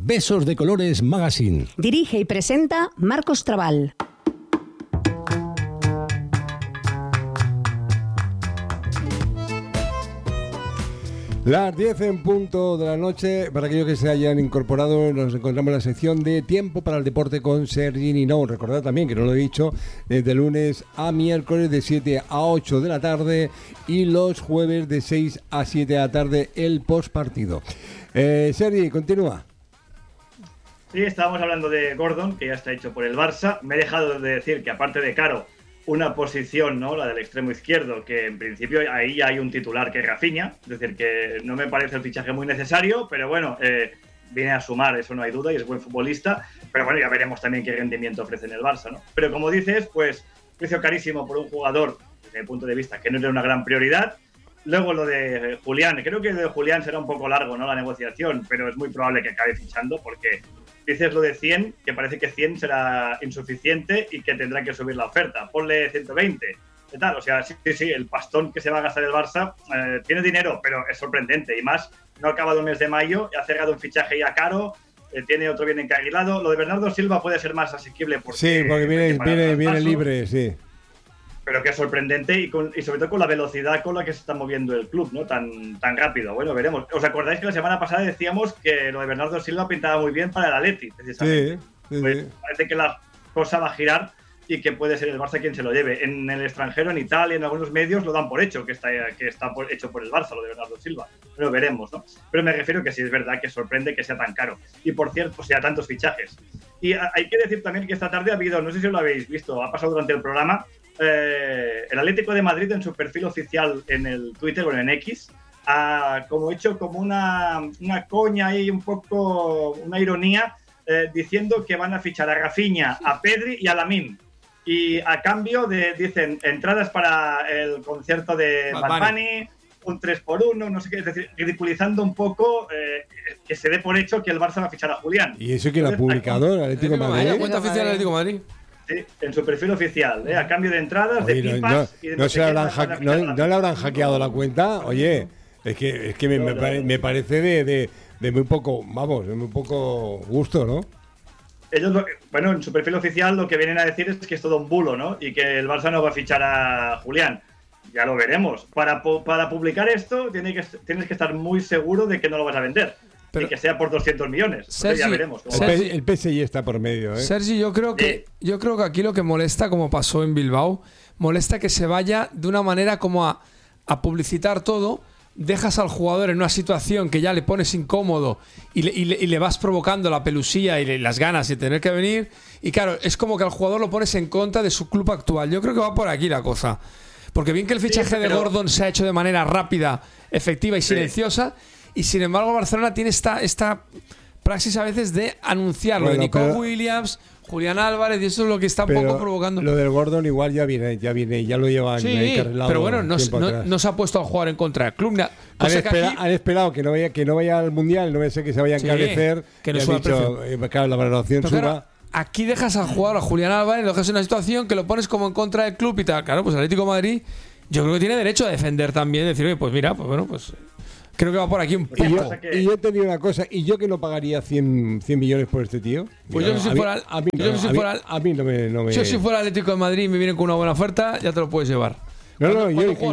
Besos de Colores Magazine. Dirige y presenta Marcos Trabal. Las 10 en punto de la noche. Para aquellos que se hayan incorporado, nos encontramos en la sección de Tiempo para el Deporte con Sergi Ninou. Recordad también, que no lo he dicho, de lunes a miércoles de 7 a 8 de la tarde y los jueves de 6 a 7 de la tarde el postpartido. Sergi, continúa. Sí, estábamos hablando de Gordon, que ya está hecho por el Barça. Me he dejado de decir que, aparte de Caro, una posición, ¿no?, la del extremo izquierdo, que en principio ahí ya hay un titular que es Rafinha, es decir, que no me parece el fichaje muy necesario, pero bueno, viene a sumar, eso no hay duda, y es buen futbolista, pero bueno, ya veremos también qué rendimiento ofrece en el Barça, ¿no? Pero como dices, pues, precio carísimo por un jugador, desde mi punto de vista, que no era una gran prioridad. Luego lo de Julián, creo que lo de Julián será un poco largo, ¿no?, la negociación, pero es muy probable que acabe fichando, porque dices lo de 100, que parece que 100 será insuficiente y que tendrá que subir la oferta. Ponle 120. ¿Qué tal? O sea, sí, el pastón que se va a gastar el Barça tiene dinero, pero es sorprendente. Y más, no ha acabado el mes de mayo, ha cerrado un fichaje ya caro, tiene otro bien encarrilado. Lo de Bernardo Silva puede ser más asequible. Porque viene libre, sí. Pero que es sorprendente y sobre todo con la velocidad con la que se está moviendo el club, ¿no? Tan rápido. Bueno, veremos. ¿Os acordáis que la semana pasada decíamos que lo de Bernardo Silva pintaba muy bien para el Atleti, precisamente? Sí. Pues parece que la cosa va a girar y que puede ser el Barça quien se lo lleve. En el extranjero, en Italia, en algunos medios lo dan por hecho, que está hecho por el Barça, lo de Bernardo Silva. Pero veremos, ¿no? Pero me refiero que sí es verdad que sorprende que sea tan caro. Y por cierto, sea tantos fichajes. Y hay que decir también que esta tarde ha habido, no sé si lo habéis visto, ha pasado durante el programa, el Atlético de Madrid en su perfil oficial en el Twitter o en X ha como hecho como una coña y un poco una ironía diciendo que van a fichar a Rafinha, a Pedri y a Lamine, y a cambio dicen entradas para el concierto de Bad Bunny, un 3x1, no sé qué, es decir, ridiculizando un poco que se dé por hecho que el Barça va a fichar a Julián. ¿Y eso quién lo ha publicado? ¿El Atlético de Madrid? ¿La cuenta oficial del Atlético de Madrid? Sí, en su perfil oficial, a cambio de entradas, de pipas y de ¿No le habrán hackeado la cuenta? Oye, es que me parece de muy poco, vamos, de muy poco gusto, ¿no? Ellos, bueno, en su perfil oficial lo que vienen a decir es que es todo un bulo, ¿no? Y que el Barça no va a fichar a Julián. Ya lo veremos. Para publicar esto tienes que estar muy seguro de que no lo vas a vender. Y que sea por 200 millones. Sergi, ya veremos. El PSG está por medio, ¿eh? Sergi, yo creo que aquí lo que molesta, como pasó en Bilbao, molesta que se vaya de una manera como a publicitar todo. Dejas al jugador en una situación que ya le pones incómodo y le vas provocando la pelusía y las ganas de tener que venir. Y claro, es como que al jugador lo pones en contra de su club actual. Yo creo que va por aquí la cosa. Porque bien que el fichaje de Gordon se ha hecho de manera rápida, efectiva y silenciosa. Y sin embargo Barcelona tiene esta praxis a veces de anunciarlo, de Nico Williams, Julián Álvarez, y eso es lo que está un poco provocando. Lo del Gordon igual ya viene, ya lo llevan encarrilado. Pero bueno, no se ha puesto a jugar en contra del club. Han esperado que no vaya al Mundial, no vaya a ser que se vaya a encarecer, que no suba dicho, claro, la valoración suba. Claro, aquí dejas al jugador, a Julián Álvarez, lo dejas en una situación que lo pones como en contra del club y tal. Claro, pues Atlético de Madrid yo creo que tiene derecho a defender también, decir, oye, pues mira, pues bueno, pues creo que va por aquí un poco. Y yo te digo una cosa, ¿y yo que no pagaría 100 millones por este tío? Pues yo si fuera Atlético de Madrid y me vienen con una buena oferta, ya te lo puedes llevar. No, yo